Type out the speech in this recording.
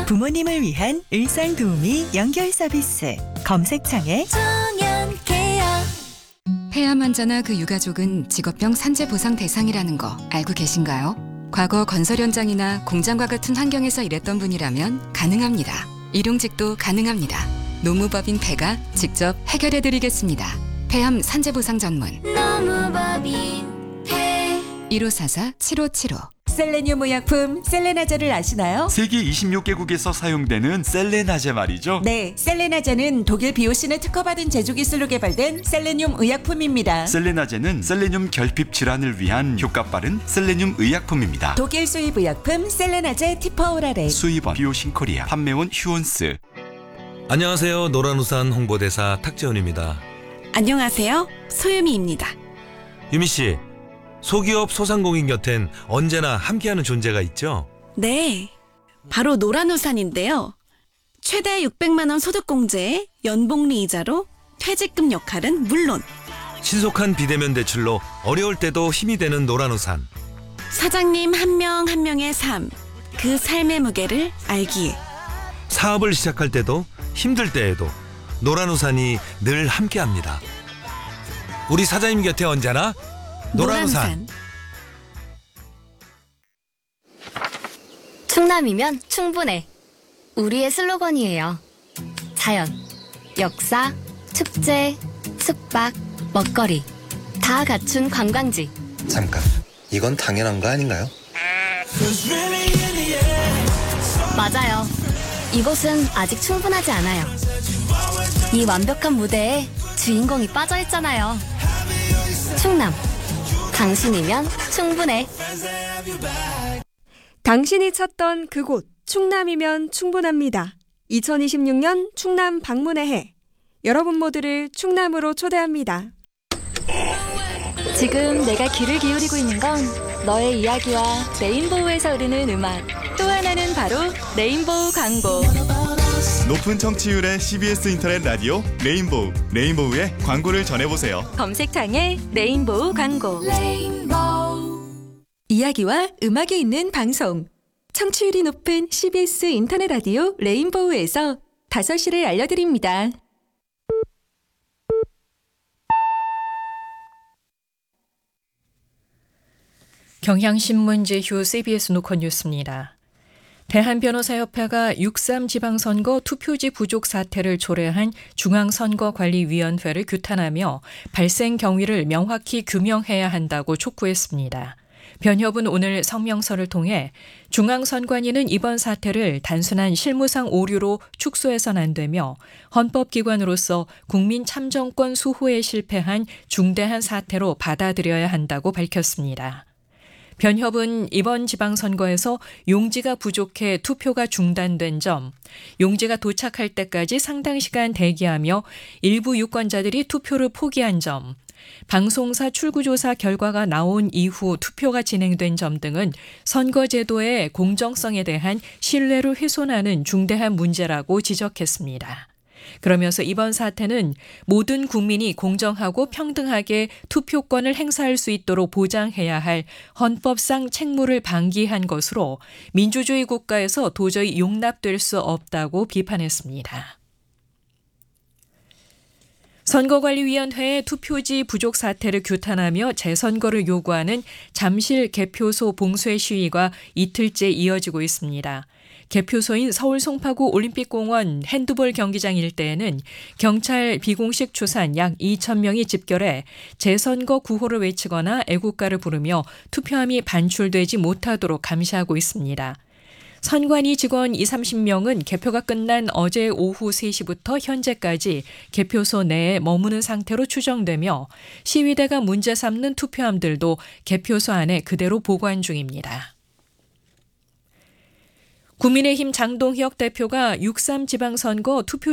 부모님을 위한 일상 도우미 연결 서비스. 검색창에 청년케어. 폐암 환자나 그 유가족은 직업병 산재 보상 대상이라는 거 알고 계신가요? 과거 건설 현장이나 공장과 같은 환경에서 일했던 분이라면 가능합니다. 일용직도 가능합니다. 노무법인 폐가 직접 해결해드리겠습니다. 폐암 산재 보상 전문 노무법인 폐. 1544-7575. 셀레늄 의약품 셀레나제를 아시나요? 세계 26개국에서 사용되는 셀레나제 말이죠. 네, 셀레나제는 독일 BOC는 특허받은 제조기술로 개발된 셀레늄 의약품입니다. 셀레나제는 셀레늄 결핍 질환을 위한 효과 빠른 셀레늄 의약품입니다. 독일 수입 의약품 셀레나제 티퍼오라렉. 수입원 비오신코리아, 판매원 휴온스. 안녕하세요. 노란우산 홍보대사 탁재훈입니다. 안녕하세요. 소유미입니다. 유미 씨, 소기업 소상공인 곁엔 언제나 함께하는 존재가 있죠? 네, 바로 노란우산인데요. 최대 600만 원 소득공제에 연봉리 이자로 퇴직금 역할은 물론 신속한 비대면 대출로 어려울 때도 힘이 되는 노란우산. 사장님 한 명 한 명의 삶, 그 삶의 무게를 알기에 사업을 시작할 때도 힘들 때에도 노란우산이 늘 함께합니다. 우리 사장님 곁에 언제나 노란우산. 충남이면 충분해. 우리의 슬로건이에요. 자연, 역사, 축제, 숙박, 먹거리 다 갖춘 관광지. 잠깐, 이건 당연한 거 아닌가요? 맞아요. 이곳은 아직 충분하지 않아요. 이 완벽한 무대에 주인공이 빠져있잖아요. 충남, 당신이면 충분해. 당신이 찾던 그곳 충남이면 충분합니다. 2026년 충남 방문의 해. 여러분 모두를 충남으로 초대합니다. 지금 내가 귀를 기울이고 있는 건 너의 이야기와 레인보우에서 흐르는 음악. 또 하나는 바로 레인보우 광고. 높은 청취율의 CBS 인터넷 라디오 레인보우. 레인보우의 광고를 전해보세요. 검색창에 레인보우 광고. 이야기와 음악이 있는 방송. 청취율이 높은 CBS 인터넷 라디오 레인보우에서 5시를 알려드립니다. 경향신문제휴 CBS 노컷뉴스입니다. 대한변호사협회가 6.3 지방선거 투표지 부족 사태를 초래한 중앙선거관리위원회를 규탄하며 발생 경위를 명확히 규명해야 한다고 촉구했습니다. 변협은 오늘 성명서를 통해 중앙선관위는 이번 사태를 단순한 실무상 오류로 축소해서는 안 되며 헌법기관으로서 국민 참정권 수호에 실패한 중대한 사태로 받아들여야 한다고 밝혔습니다. 변협은 이번 지방선거에서 용지가 부족해 투표가 중단된 점, 용지가 도착할 때까지 상당 시간 대기하며 일부 유권자들이 투표를 포기한 점, 방송사 출구조사 결과가 나온 이후 투표가 진행된 점 등은 선거제도의 공정성에 대한 신뢰를 훼손하는 중대한 문제라고 지적했습니다. 그러면서 이번 사태는 모든 국민이 공정하고 평등하게 투표권을 행사할 수 있도록 보장해야 할 헌법상 책무를 방기한 것으로 민주주의 국가에서 도저히 용납될 수 없다고 비판했습니다. 선거관리위원회의 투표지 부족 사태를 규탄하며 재선거를 요구하는 잠실 개표소 봉쇄 시위가 이틀째 이어지고 있습니다. 개표소인 서울 송파구 올림픽공원 핸드볼 경기장 일대에는 경찰 비공식 추산 약 2,000명이 집결해 재선거 구호를 외치거나 애국가를 부르며 투표함이 반출되지 못하도록 감시하고 있습니다. 선관위 직원 20-30명은 개표가 끝난 어제 오후 3시부터 현재까지 개표소 내에 머무는 상태로 추정되며 시위대가 문제 삼는 투표함들도 개표소 안에 그대로 보관 중입니다. 국민의힘 장동혁 대표가 6.3 지방선거 투표